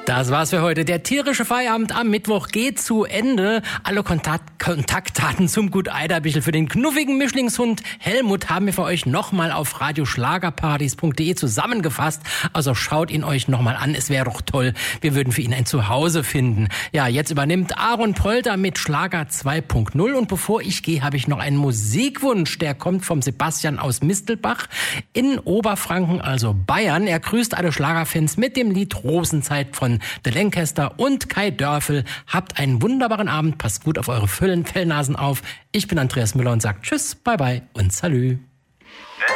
Das war's für heute. Der tierische Feierabend am Mittwoch geht zu Ende. Alle Kontaktdaten zum Gut Eiderbichel für den knuffigen Mischlingshund Helmut haben wir für euch nochmal auf radioschlagerpartys.de zusammengefasst. Also schaut ihn euch nochmal an. Es wäre doch toll. Wir würden für ihn ein Zuhause finden. Ja, jetzt übernimmt Aaron Polter mit Schlager 2.0. Und bevor ich gehe, habe ich noch einen Musikwunsch. Der kommt vom Sebastian aus Mistelbach in Oberfranken, also Bayern. Er grüßt alle Schlagerfans mit dem Lied Rosenzeit von The Lancaster und Kai Dörfel. Habt einen wunderbaren Abend, passt gut auf eure Fellnasen auf. Ich bin Andreas Müller und sage Tschüss, bye bye und Salü.